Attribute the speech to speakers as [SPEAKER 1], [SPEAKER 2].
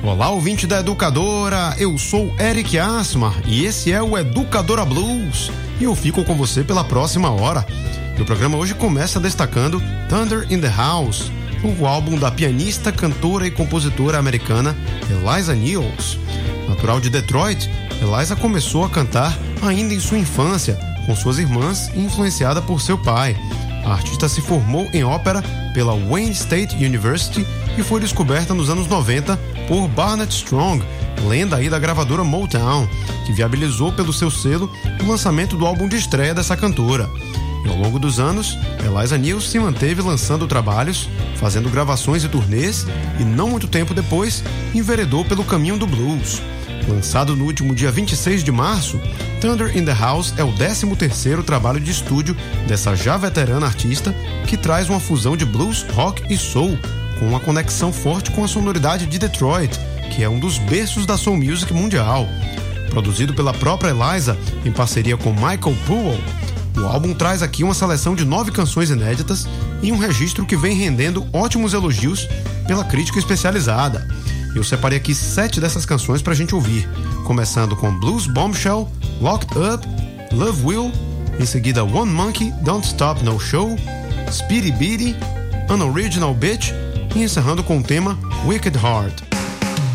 [SPEAKER 1] Olá, ouvinte da Educadora, eu sou Eric Asmar e esse é o Educadora Blues e eu fico com você pela próxima hora. E o programa hoje começa destacando Thunder in the House, o álbum da pianista, cantora e compositora americana Eliza Neals. Natural de Detroit, Eliza começou a cantar ainda em sua infância com suas irmãs e influenciada por seu pai. A artista se formou em ópera pela Wayne State University e foi descoberta nos anos 90 por Barnett Strong, lenda aí da gravadora Motown, que viabilizou pelo seu selo o lançamento do álbum de estreia dessa cantora. E ao longo dos anos, Eliza Neals se manteve lançando trabalhos, fazendo gravações e turnês e não muito tempo depois enveredou pelo caminho do blues. Lançado no último dia 26 de março, Thunder in the House é o 13º trabalho de estúdio dessa já veterana artista que traz uma fusão de blues, rock e soul, com uma conexão forte com a sonoridade de Detroit, que é um dos berços da soul music mundial. Produzido pela própria Eliza em parceria com Michael Powell, o álbum traz aqui uma seleção de 9 canções inéditas e um registro que vem rendendo ótimos elogios pela crítica especializada. Eu separei aqui 7 dessas canções pra gente ouvir, começando com Blues Bombshell, Locked Up, Love Will, em seguida One Monkey, Don't Stop No Show, Speedy Beatty, An Original Bitch e encerrando com o tema Wicked Heart.